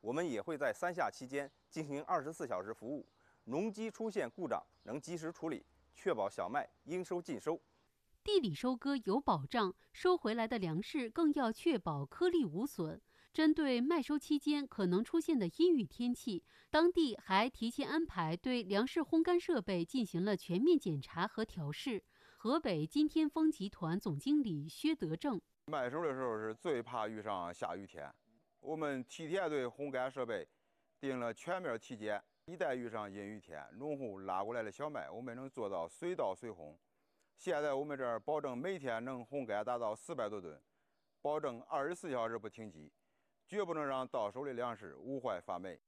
我们也会在3下期间进行24小时服务，农机出现故障能及时处理，确保小麦应收尽收。 地里收割有保障，收回来的粮食更要确保颗粒无损。针对麦收期间可能出现的阴雨天气，当地还提前安排对粮食烘干设备进行了全面检查和调试。河北金天丰集团总经理薛德正： 麦收的时候是最怕遇上下雨天，我们提前对烘干设备定了全面体检，一旦遇上阴雨天，农户拉过来的小麦，我们能做到随到随烘。现在我们这儿保证每天能烘干达到400多吨，保证24小时不停机，绝不能让到手的粮食无坏发霉。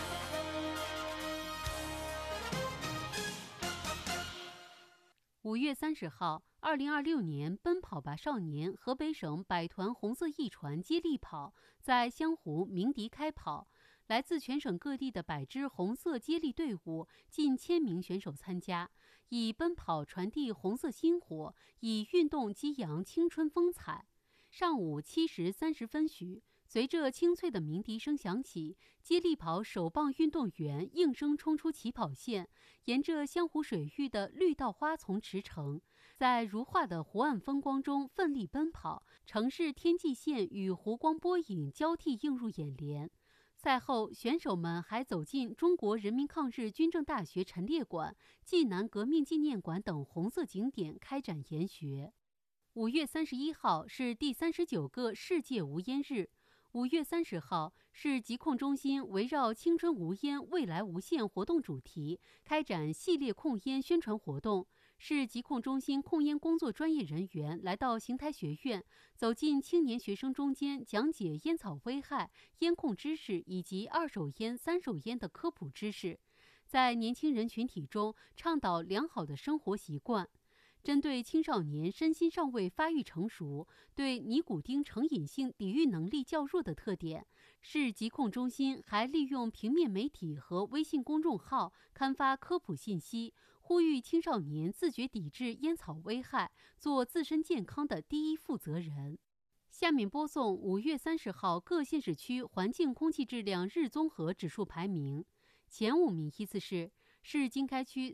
5月30号，2026年奔跑吧少年河北省百团红色一传接力跑在湘湖鸣笛开跑。来自全省各地的100支红色接力队伍，近1000名选手参加，以奔跑传递红色星火，以运动激扬青春风采。上午7时30分许，随着清脆的鸣笛声响起，接力跑首棒运动员应声冲出起跑线，沿着湘湖水域的绿道花丛驰骋，在如画的湖岸风光中奋力奔跑，城市天际线与湖光波影交替映入眼帘。赛后，选手们还走进中国人民抗日军政大学陈列馆、济南革命纪念馆等红色景点开展研学。5月31号是第39个世界无烟日。5月30号，市疾控中心围绕“青春无烟，未来无限”活动主题，开展系列控烟宣传活动。市疾控中心控烟工作专业人员来到邢台学院，走进青年学生中间，讲解烟草危害、烟控知识以及2手烟、3手烟的科普知识，在年轻人群体中倡导良好的生活习惯。针对青少年身心尚未发育成熟、对尼古丁成瘾性抵御能力较弱的特点，市疾控中心还利用平面媒体和微信公众号刊发科普信息，呼吁青少年自觉抵制烟草危害，做自身健康的第一负责人。下面播送5月30号各县市区环境空气质量日综合指数排名，前5名依次是：市经开区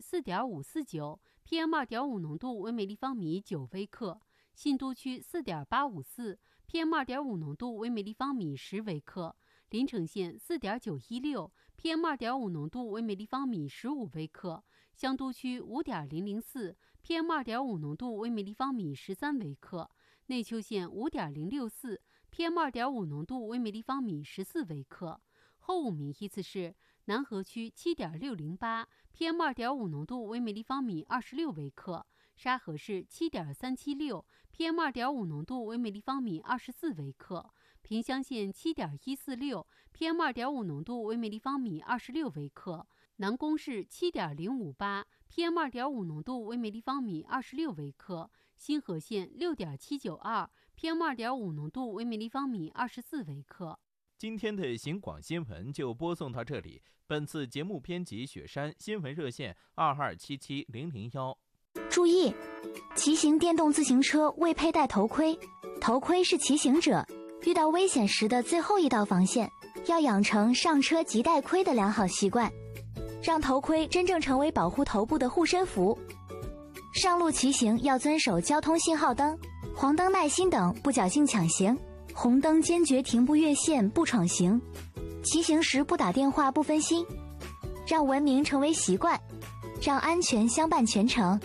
4.549。PM2.5 浓度为每立方米9微克，信都区4.854 ，PM2.5 浓度为每立方米10微克，临城县4.916 ，PM2.5 浓度为每立方米15微克，香都区5.004 ，PM2.5 浓度为每立方米13微克，内丘县5.064 ，PM2.5 浓度为每立方米14微克。后5名依次是南河区7.608 ，PM2.5 浓度为每立方米26微克；沙河市7.376 ，PM2.5 浓度为每立方米24微克；萍乡县7.146 ，PM2.5 浓度为每立方米26微克；南宫市7.058 ，PM2.5 浓度为每立方米26微克；新河县6.792 ，PM2.5 浓度为每立方米24微克。 今天的行广新闻就播送到这里。本次节目编辑雪山，新闻热线2277001。 注意，骑行电动自行车未佩戴头盔，头盔是骑行者遇到危险时的最后一道防线，要养成上车即戴盔的良好习惯，让头盔真正成为保护头部的护身符。上路骑行要遵守交通信号灯、黄灯耐心等，不侥幸抢行。红灯坚决停不越线不闯行，骑行时不打电话不分心，让文明成为习惯，让安全相伴全程。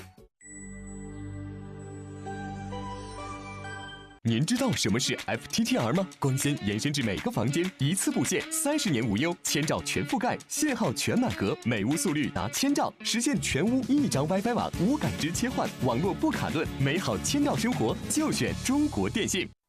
您知道什么是 FTTR 吗？光纤延伸至每个房间，一次布线，30年无忧，1000兆全覆盖，信号全满格，每屋速率达1000兆，实现全屋一张 WiFi 网，无感知切换，网络不卡顿，美好1000兆生活就选中国电信。